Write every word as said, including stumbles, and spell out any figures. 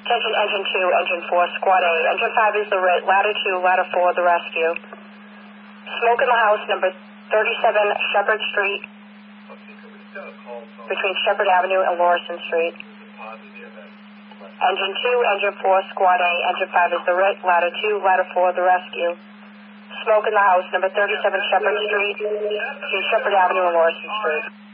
Attention engine two, engine four, squad A. Engine five is the red, ladder two, ladder four, the rescue. Smoke in the house, number thirty-seven Shepherd Street, between Shepherd Avenue and Lorison Street. Engine two, engine four, squad A. Engine five is the red, ladder two, ladder four, the rescue. Smoke in the house, number thirty-seven Shepherd Street, between Shepherd Avenue and Lorison Street.